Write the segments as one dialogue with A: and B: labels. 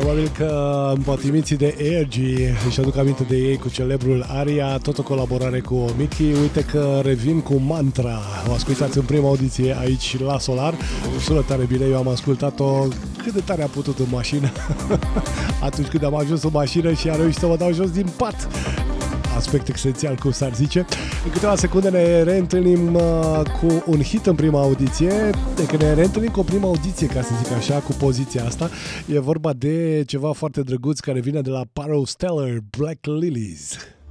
A: Probabil că împotimiții de Airgy își aduc aminte de ei cu celebrul Aria, tot o colaborare cu Mickey. Uite că revin cu Mantra. O ascultați în prima audiție aici la Solar. Sună tare bine, eu am ascultat-o cât de tare a putut în mașină. Atunci când am ajuns în mașină și am reușit să mă dau jos din pat. Aspect esențial, cum s-ar zice. În câteva secunde ne reîntâlnim cu un hit în prima audiție. Deci ne reîntâlnim cu o prima audiție, ca să zic așa, cu poziția asta. E vorba de ceva foarte drăguț care vine de la Paro Stellar, Black Lilies.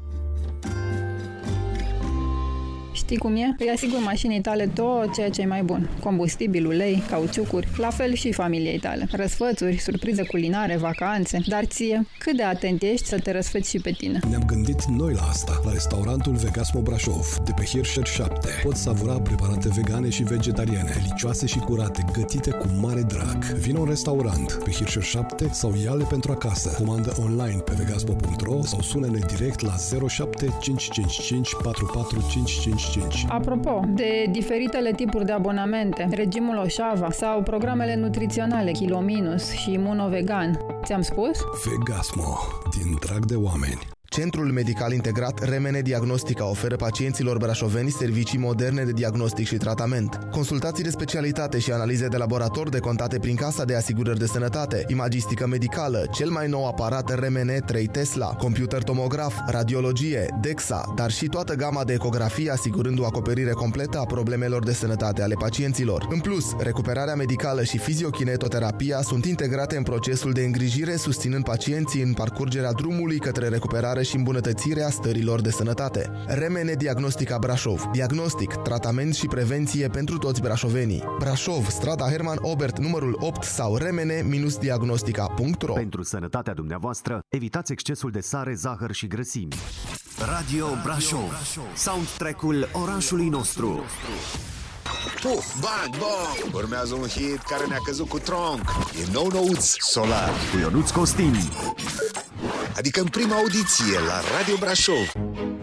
B: Știi cum e? Îi asigur mașinii tale tot ceea ce e mai bun. Combustibil, ulei, cauciucuri, la fel și familiei tale. Răsfățuri, surprize culinare, vacanțe. Dar ție, cât de atent ești să te răsfăți și pe tine?
C: Ne-am gândit noi la asta, la restaurantul Vegasmo Brașov, de pe Hirscher 7. Poți savura preparate vegane și vegetariane, delicioase și curate, gătite cu mare drag. Vino în restaurant pe Hirscher 7 sau ia-le pentru acasă. Comandă online pe vegasmo.ro sau sună-ne direct la 07 555 44555.
B: Apropo de diferitele tipuri de abonamente, regimul Oșava sau programele nutriționale Kilo Minus și Imunovegan, ți-am spus?
C: Vegasmo, din drag de oameni.
D: Centrul Medical Integrat Remene Diagnostica oferă pacienților brașoveni servicii moderne de diagnostic și tratament. Consultații de specialitate și analize de laborator decontate prin Casa de Asigurări de Sănătate, imagistică medicală, cel mai nou aparat Remene 3 Tesla, computer tomograf, radiologie, DEXA, dar și toată gama de ecografie asigurând o acoperire completă a problemelor de sănătate ale pacienților. În plus, recuperarea medicală și fiziokinetoterapia sunt integrate în procesul de îngrijire, susținând pacienții în parcurgerea drumului către recuperare și îmbunătățirea stărilor de sănătate. Remene Diagnostica Brașov. Diagnostic, tratament și prevenție pentru toți brașovenii. Brașov, strada Herman Obert, numărul 8 sau remene-diagnostica.ro.
E: Pentru sănătatea dumneavoastră, evitați excesul de sare, zahăr și grăsimi. Radio Brașov. Soundtrack-ul orașului nostru.
F: Puf, bang, bang! Urmează un hit care ne-a căzut cu tronc. E nou-nouț Solar
E: Cu Ionuț Costin.
F: Adică în prima audiție la Radio Brașov.